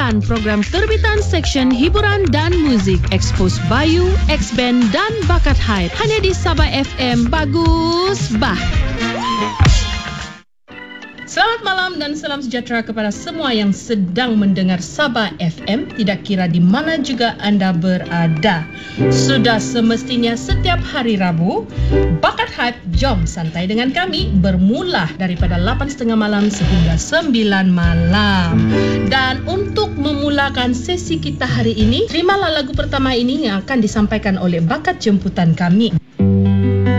mendengarkan program terbitan Seksyen Hiburan dan Muzik Expose Bayu, X-Band dan Bakat Hype hanya di Sabah FM. Bagus bah. Selamat malam dan salam sejahtera kepada semua yang sedang mendengar Sabah FM, tidak kira di mana juga anda berada. Sudah semestinya setiap hari Rabu, Bakat Hype jom santai dengan kami bermula daripada 8.30 malam sehingga 9 malam. Dan untuk memulakan sesi kita hari ini, terimalah lagu pertama ini yang akan disampaikan oleh bakat jemputan kami.